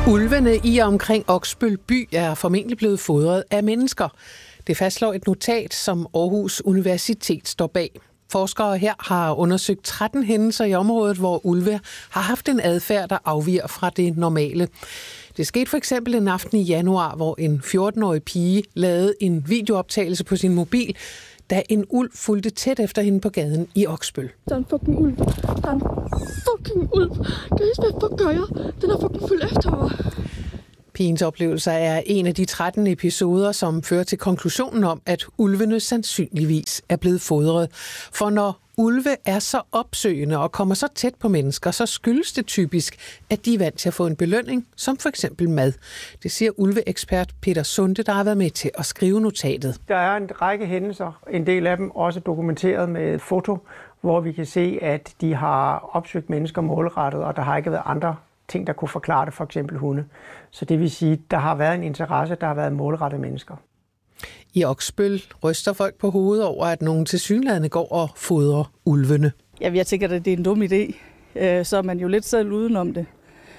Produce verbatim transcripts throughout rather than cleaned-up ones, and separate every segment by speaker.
Speaker 1: Ulvene i og omkring Oksbøl by er formentlig blevet fodret af mennesker. Det fastslår et notat, som Aarhus Universitet står bag. Forskere her har undersøgt tretten hændelser i området, hvor ulve har haft en adfærd, der afviger fra det normale. Det skete for eksempel en aften i januar, hvor en fjorten-årig pige lavede en videooptagelse på sin mobil, da en ulv fulgte tæt efter hende på gaden i Oksbøl.
Speaker 2: Der er en fucking ulv. Der er en fucking ulv. Guys, hvad fuck gør jeg? Den er fucking fuld efter mig.
Speaker 1: Pigens oplevelser er en af de tretten episoder, som fører til konklusionen om, at ulvene sandsynligvis er blevet fodret. For når ulve er så opsøgende og kommer så tæt på mennesker, så skyldes det typisk, at de er vant til at få en belønning, som for eksempel mad. Det siger ulveekspert Peter Sunde, der har været med til at skrive notatet.
Speaker 3: Der er en række hændelser, en del af dem også dokumenteret med et foto, hvor vi kan se, at de har opsøgt mennesker målrettet, og der har ikke været andre ting, der kunne forklare det, for eksempel hunde. Så det vil sige, der har været en interesse, der har været målrettet mennesker.
Speaker 1: I Oksbøl ryster folk på hovedet over, at nogen tilsyneladende går og fodrer ulvene.
Speaker 4: Ja, jeg tænker, at det er en dum idé. Så er man jo lidt selv udenom det.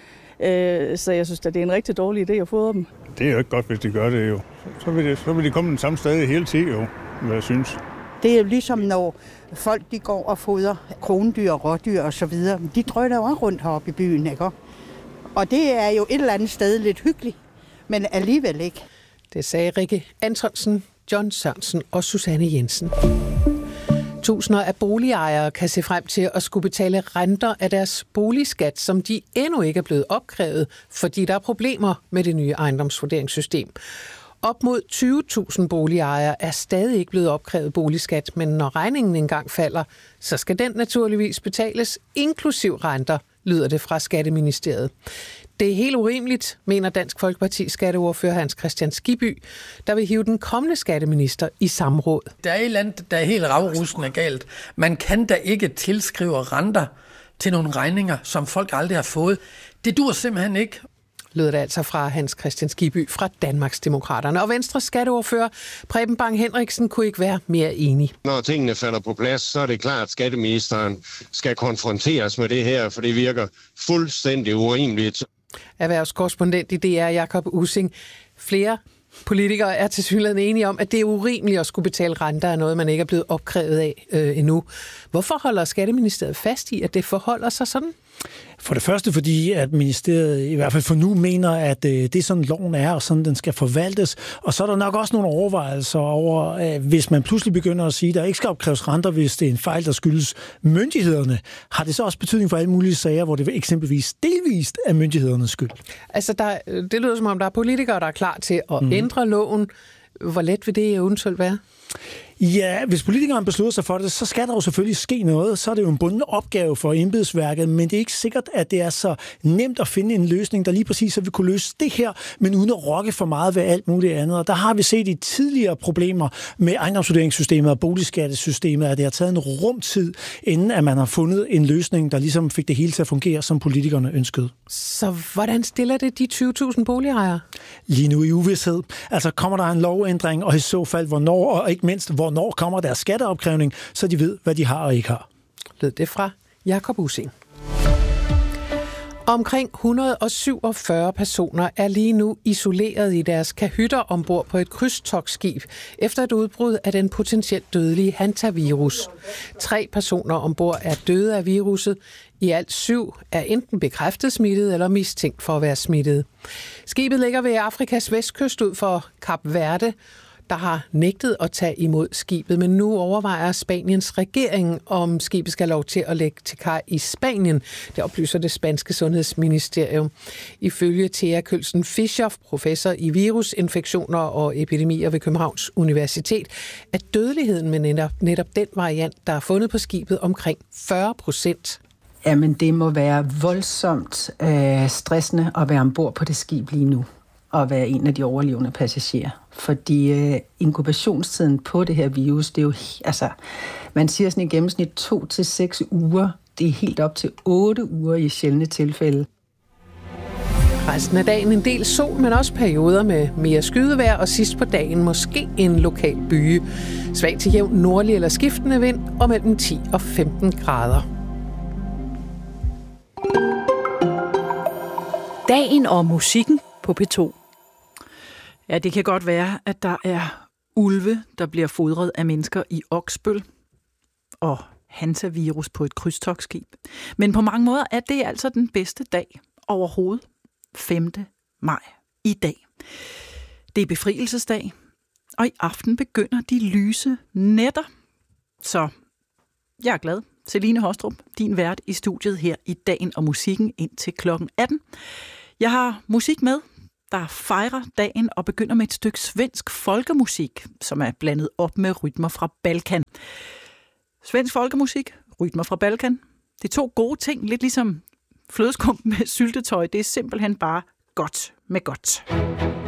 Speaker 4: Så jeg synes, at det er en rigtig dårlig idé at fodre dem.
Speaker 5: Det er jo ikke godt, hvis de gør det jo. Så vil, det, så vil de komme den samme sted hele tiden jo, hvad jeg synes.
Speaker 6: Det er jo ligesom, når folk de går og fodrer krondyr og rådyr og så videre. De drøner jo også rundt heroppe i byen, ikke? Og det er jo et eller andet sted lidt hyggeligt, men alligevel ikke.
Speaker 1: Det sagde Rikke Antonsen, John Sørensen og Susanne Jensen. Tusinder af boligejere kan se frem til at skulle betale renter af deres boligskat, som de endnu ikke er blevet opkrævet, fordi der er problemer med det nye ejendomsvurderingssystem. Op mod tyve tusind boligejere er stadig ikke blevet opkrævet boligskat, men når regningen engang falder, så skal den naturligvis betales inklusiv renter, lyder det fra Skatteministeriet. Det er helt urimeligt, mener Dansk Folkepartis skatteordfører Hans Kristian Skibby, der vil hive den kommende skatteminister i samråd.
Speaker 7: Der er et eller andet, der er helt ravrustende galt. Man kan da ikke tilskrive renter til nogle regninger, som folk aldrig har fået. Det dur simpelthen ikke.
Speaker 1: Lød det altså fra Hans Kristian Skibby fra Danmarksdemokraterne. Og Venstres skatteordfører Preben Bang Henriksen kunne ikke være mere enig.
Speaker 8: Når tingene falder på plads, så er det klart, at skatteministeren skal konfronteres med det her, for det virker fuldstændig urimeligt.
Speaker 1: Erhvervskorrespondent i D R Jakob Ussing. Flere politikere er tilsyneladende enige om, at det er urimeligt at skulle betale renter af noget, man ikke er blevet opkrævet af øh, endnu. Hvorfor holder Skatteministeriet fast i, at det forholder sig sådan?
Speaker 9: For det første fordi, at ministeriet i hvert fald for nu mener, at øh, det er sådan loven er, og sådan den skal forvaltes. Og så er der nok også nogle overvejelser over, øh, hvis man pludselig begynder at sige, at der ikke skal opkræves renter, hvis det er en fejl, der skyldes myndighederne. Har det så også betydning for alle mulige sager, hvor det eksempelvis delvist er myndighedernes skyld?
Speaker 1: Altså, der, det lyder som om, der er politikere, der er klar til at mm. ændre loven. Hvor let vil det eventuelt være?
Speaker 9: Ja, hvis politikeren beslutter sig for det, så skal der jo selvfølgelig ske noget. Så er det jo en bunden opgave for embedsværket, men det er ikke sikkert, at det er så nemt at finde en løsning, der lige præcis så vil kunne løse det her, men uden at rokke for meget ved alt muligt andet. Og der har vi set i tidligere problemer med ejendomsvurderingssystemet og boligskattesystemet, at det har taget en rumtid, inden at man har fundet en løsning, der ligesom fik det hele til at fungere, som politikerne ønskede.
Speaker 1: Så hvordan stiller det de tyve tusind boligejere?
Speaker 9: Lige nu i uvished. Altså kommer der en lovændring, og i så fald hvornår, og ikke mindst hvornår kommer deres skatteopkrævning, så de ved, hvad de har og ikke har.
Speaker 1: Lød det fra Jakob Ussing. Omkring et hundrede og syvogfyrre personer er lige nu isoleret i deres kahytter ombord på et krydstogtskib efter et udbrud af den potentielt dødelige hantavirus. Tre personer ombord er døde af viruset. I alt syv er enten bekræftet smittet eller mistænkt for at være smittet. Skibet ligger ved Afrikas vestkyst ud for Kap Verde, der har nægtet at tage imod skibet, men nu overvejer Spaniens regering, om skibet skal have lov til at lægge til kaj i Spanien. Det oplyser det spanske sundhedsministerium. Ifølge Thea Kølsen Fischer, professor i virusinfektioner og epidemier ved Københavns Universitet, er dødeligheden med netop, netop den variant, der er fundet på skibet, omkring fyrre procent.
Speaker 10: Jamen, det må være voldsomt øh, stressende at være ombord på det skib lige nu og være en af de overlevende passagerer. Fordi øh, inkubationstiden på det her virus, det er jo, altså, man siger sådan i gennemsnit to til seks uger. Det er helt op til otte uger i sjældne tilfælde.
Speaker 1: Resten af dagen en del sol, men også perioder med mere skydevejr, og sidst på dagen måske en lokal byge. Svag til jævn nordlig eller skiftende vind, og mellem ti og femten grader.
Speaker 11: Dagen og musikken på P to.
Speaker 12: Ja, det kan godt være, at der er ulve, der bliver fodret af mennesker i Oksbøl, og hantavirus på et krydstogtskib. Men på mange måder er det altså den bedste dag overhovedet. femte maj i dag. Det er befrielsesdag, og i aften begynder de lyse nætter. Så jeg er glad. Celine Hostrup, din vært i studiet her i Dagen og musikken indtil klokken atten. Jeg har musik med, der fejrer dagen og begynder med et stykke svensk folkemusik, som er blandet op med rytmer fra Balkan. Svensk folkemusik, rytmer fra Balkan. Det er to gode ting, lidt ligesom flødeskum med syltetøj. Det er simpelthen bare godt med godt.